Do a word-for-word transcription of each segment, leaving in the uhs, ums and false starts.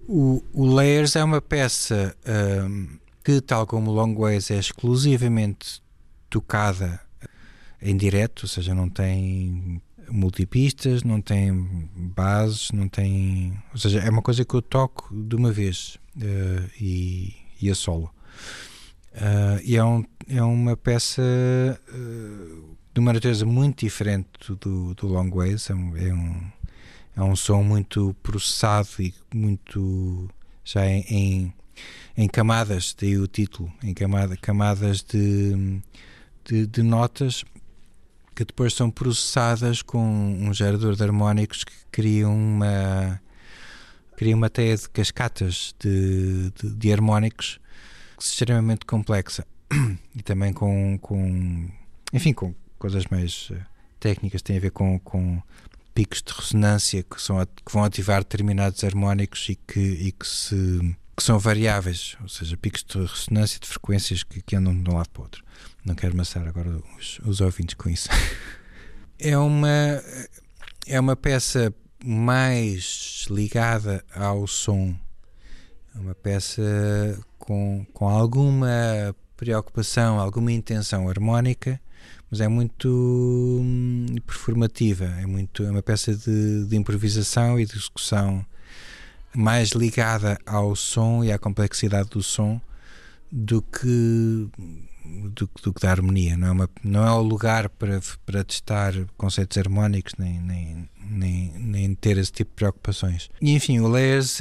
O, o Layers é uma peça um, que, tal como o Long Ways, é exclusivamente tocada em direto, ou seja, não tem multipistas, não tem bases, não tem... Ou seja, é uma coisa que eu toco de uma vez uh, e, e a solo. Uh, e é, um, é uma peça uh, de uma natureza muito diferente do, do Long Ways. É um, é um, é um som muito processado e muito já em, em, em camadas, daí o título, em camada, camadas de, de, de notas que depois são processadas com um gerador de harmónicos que cria uma, cria uma teia de cascatas de, de, de harmónicos extremamente complexa e também com, com enfim, com coisas mais técnicas, tem a ver com, com picos de ressonância que, são, que vão ativar determinados harmónicos e que, e que, se, que são variáveis, ou seja, picos de ressonância de frequências que, que andam de um lado para o outro. Não quero amassar agora os, os ouvintes com isso. É uma, é uma peça mais ligada ao som, é uma peça com, com alguma preocupação, alguma intenção harmónica, mas é muito hum, performativa, é, muito, é uma peça de, de improvisação e de execução mais ligada ao som e à complexidade do som do que, do, do que da harmonia. Não é, uma, não é o lugar para, para testar conceitos harmónicos, nem, nem, nem, nem ter esse tipo de preocupações. E enfim, o Layers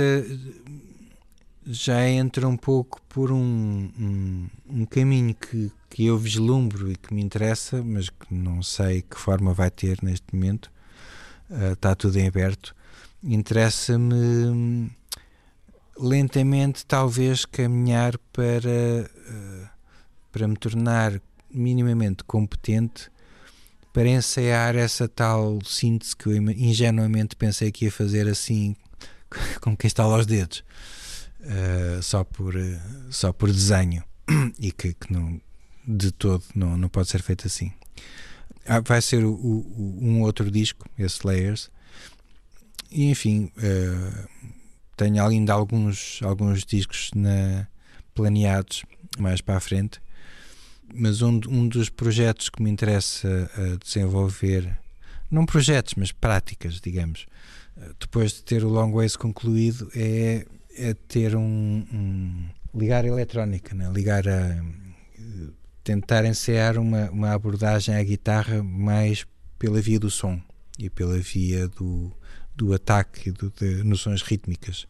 já entra um pouco por um, um, um caminho que, que eu vislumbro e que me interessa, mas que não sei que forma vai ter neste momento. Uh, está tudo em aberto. Interessa-me lentamente talvez caminhar para, uh, para me tornar minimamente competente para ensaiar essa tal síntese que eu ingenuamente pensei que ia fazer assim com quem estala os dedos. Uh, só, por, uh, só por desenho e que, que não, de todo não, não pode ser feito assim. Ah, vai ser o, o, um outro disco, esse Layers, e enfim, uh, tenho ainda alguns, alguns discos na, planeados mais para a frente, mas um, um dos projetos que me interessa uh, desenvolver, não projetos, mas práticas, digamos, uh, depois de ter o Long Ways concluído, é é ter um, um ligar a eletrónica, né? Ligar a tentar ensaiar uma, uma abordagem à guitarra mais pela via do som e pela via do, do ataque do, de noções rítmicas,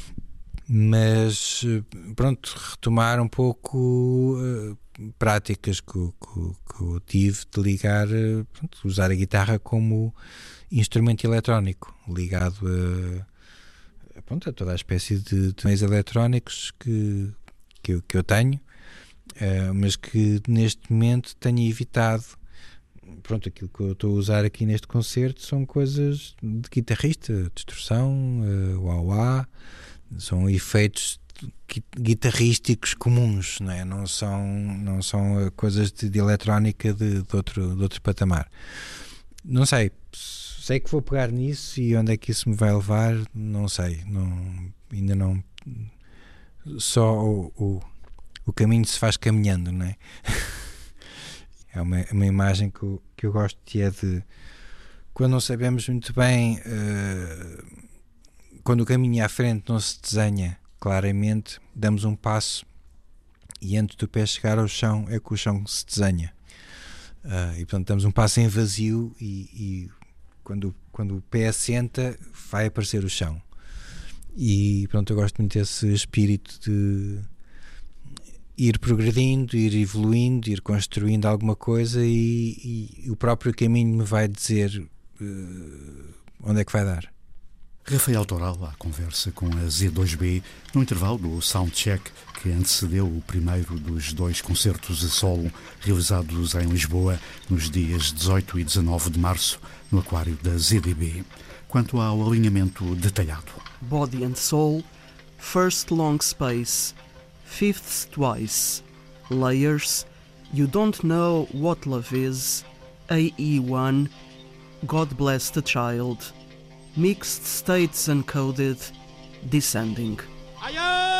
mas pronto, retomar um pouco uh, práticas que, que, que eu tive de ligar, uh, pronto, usar a guitarra como instrumento eletrónico ligado a Pronto, a toda a espécie de, de meios eletrónicos que, que, eu, que eu tenho, uh, mas que neste momento tenho evitado. Pronto, aquilo que eu estou a usar aqui neste concerto são coisas de guitarrista, distorção, uh, wah-wah, são efeitos guitarrísticos comuns, não é? Não são, não são coisas de, de eletrónica de, de, outro, de outro patamar. Não sei, sei que vou pegar nisso e onde é que isso me vai levar, não sei, não, ainda não. Só o, o, o caminho se faz caminhando, não é? É uma, uma imagem que eu, que eu gosto, que é de quando não sabemos muito bem, uh, quando o caminho à frente não se desenha claramente, damos um passo e antes do pé chegar ao chão é que o chão se desenha. Uh, e portanto damos um passo em vazio e, e quando, quando o pé assenta vai aparecer o chão. E pronto, eu gosto muito desse espírito de ir progredindo, ir evoluindo, ir construindo alguma coisa e, e o próprio caminho me vai dizer uh, onde é que vai dar. Rafael Toral à conversa com a Z dois B no intervalo do Soundcheck que antecedeu o primeiro dos dois concertos a solo realizados em Lisboa nos dias dezoito e dezanove de março no aquário da Z D B. Quanto ao alinhamento detalhado: Body and Soul, First Long Space, Fifth Twice, Layers, You Don't Know What Love Is, A E one, God Bless the Child, Mixed States Uncoded, Descending.